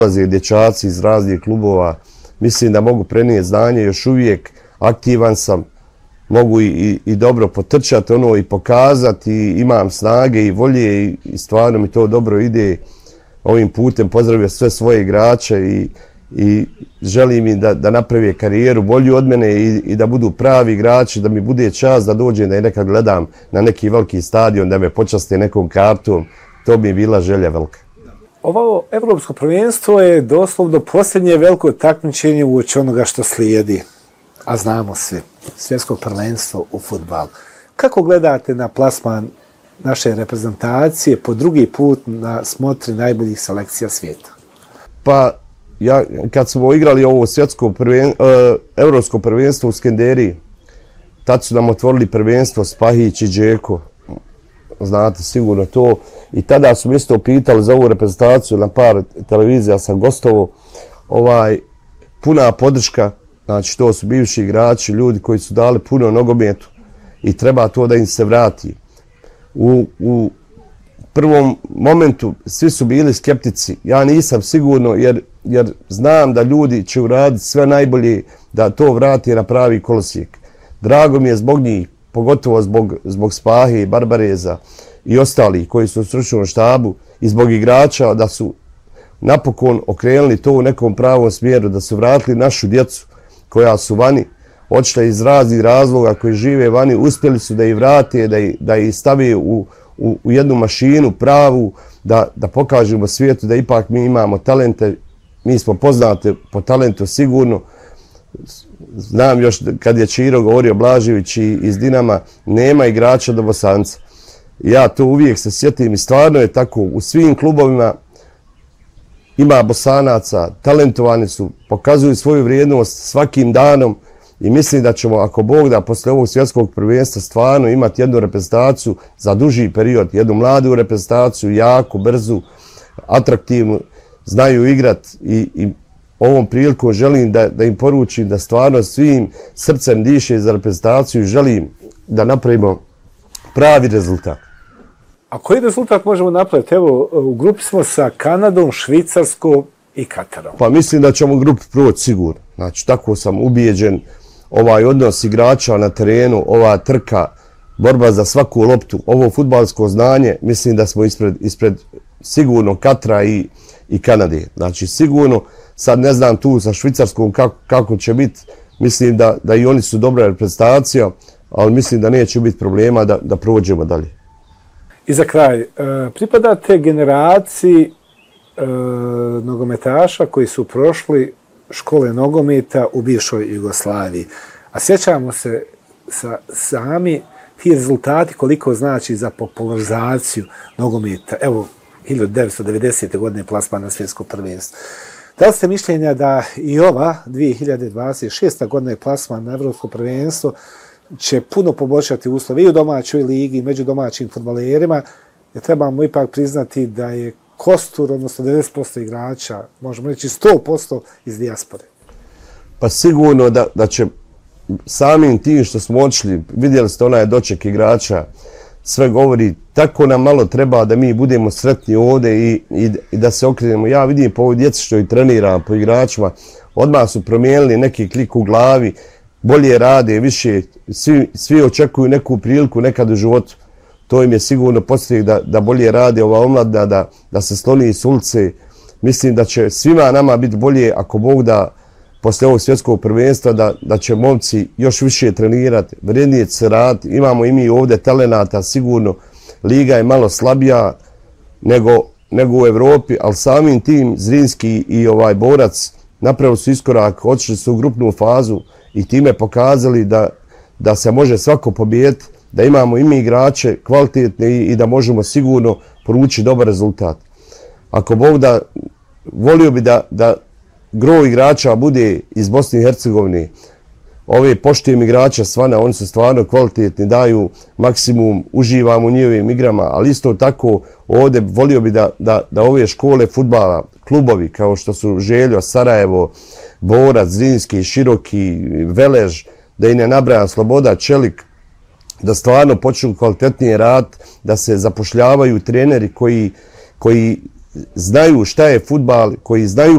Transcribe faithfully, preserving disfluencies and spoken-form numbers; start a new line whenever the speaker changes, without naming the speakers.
dolaze dječaci iz raznih klubova, mislim da mogu prenijeti znanje, još uvijek aktivan sam, mogu i, i, i dobro potrčati ono i pokazati, i imam snage i volje i, i stvarno mi to dobro ide. Ovim putem pozdravio sve svoje igrače i, i želim im da, da naprave karijeru bolju od mene i, i da budu pravi igrači, da mi bude čast da dođem da je nekad gledam na neki veliki stadion, da me počaste nekom kartom. To bi bila želja velika.
Ovo evropsko prvenstvo je doslovno posljednje veliko takmičenje uoči onoga što slijedi, a znamo svi, svjetsko prvenstvo u fudbalu. Kako gledate na plasman naše reprezentacije po drugi put na smotri najboljih selekcija svijeta?
Pa, ja, kad smo igrali ovo svjetsko prven, uh, evropsko prvenstvo u Skenderiji, tad su nam otvorili prvenstvo Spahić i Džeko. Znate sigurno to. I tada su mi isto pitali za ovu reprezentaciju na par televizija sam gostovo. Ovaj, puna podrška, znači to su bivši igrači, ljudi koji su dali puno nogometu i treba to da im se vrati. U, u prvom momentu svi su bili skeptici. Ja nisam sigurno jer, jer znam da ljudi će uraditi sve najbolje da to vrati na pravi kolosijek. Drago mi je zbog njih, pogotovo zbog, zbog Spahe, Barbareza i ostalih koji su u stručnom štabu i zbog igrača da su napokon okrenuli to u nekom pravom smjeru, da su vratili našu djecu koja su vani, očita iz raznih razloga koji žive vani, uspjeli su da ih vrate, da ih, da ih stave u, u, u jednu mašinu pravu, da, da pokažemo svijetu da ipak mi imamo talente, mi smo poznati po talentu sigurno. Znam još kad je Čiro govorio Blažević iz Dinama, nema igrača do Bosanca. Ja to uvijek se sjetim i stvarno je tako. U svim klubovima ima Bosanaca, talentovani su, pokazuju svoju vrijednost svakim danom i mislim da ćemo, ako Bog da, posle ovog svjetskog prvenstva stvarno imati jednu reprezentaciju za duži period, jednu mladu reprezentaciju, jaku, brzu, atraktivnu, znaju igrat i, i ovom prilikom želim da, da im poručim da stvarno svim srcem diše za reprezentaciju i želim da napravimo pravi rezultat.
A koji rezultat možemo napraviti? Evo, u grupi smo sa Kanadom, Švicarskom i Katarom.
Pa mislim da ćemo grupu proći sigurno. Znači, tako sam ubijeđen. Ovaj odnos igrača na terenu, ova trka, borba za svaku loptu, ovo fudbalsko znanje, mislim da smo ispred, ispred sigurno Katara i, i Kanade. Znači, sigurno, sad ne znam tu sa Švicarskom kako, kako će biti, mislim da, da i oni su dobra reprezentacija, ali mislim da neće biti problema da, da prođemo dalje.
I za kraj, pripadate generaciji e, nogometaša koji su prošli škole nogometa u bivšoj Jugoslaviji. A sjećamo se sa, sami ti rezultati koliko znači za popularizaciju nogometa. Evo, hiljadu devetsto devedesete. godine plasman na svjetsko prvenstvo. Da li ste mišljenja da i ova dvije hiljade dvadeset šeste. godine plasman na evropsko prvenstvo će puno poboljšati uslove i u domaćoj ligi i među domaćim fudbalerima, jer trebamo ipak priznati da je kostur, odnosno devedeset posto igrača, možemo reći sto posto iz dijaspore.
Pa sigurno da, da će samim tim što smo odšli, vidjeli ste onaj doček igrača, sve govori, tako nam malo treba da mi budemo sretni ovdje i, i, i da se okrenemo. Ja vidim po ovoj djeci što i treniram, po igračima, odmah su promijenili neki klik u glavi, bolje rade, više, svi, svi očekuju neku priliku nekad u životu. To im je sigurno podsjetnik da, da bolje rade ova omladina, da, da se sloni iz ulice. Mislim da će svima nama biti bolje ako Bog da posle ovog svjetskog prvenstva da, da će momci još više trenirati, vrednije se raditi. Imamo i mi ovdje talenata, sigurno. Liga je malo slabija nego, nego u Evropi, ali samim tim Zrinski i ovaj Borac napravili su iskorak, otišli su u grupnu fazu i time pokazali da, da se može svako pobijediti, da imamo i mi igrače kvalitetne i, i da možemo sigurno poručiti dobar rezultat. Ako Bog da, volio bi da, da gro igrača bude iz Bosne i Hercegovine. Ove poštujem igrača Svana, oni su stvarno kvalitetni, daju maksimum, uživamo u njihovim igrama, ali isto tako ovdje volio bi da, da, da ove škole fudbala, klubovi kao što su Željo, Sarajevo, Borac, Zrinski, Široki, Velež, da i ne nabrajam Sloboda, Čelik, da stvarno počnu kvalitetnije rad, da se zapošljavaju treneri koji, koji znaju šta je fudbal, koji znaju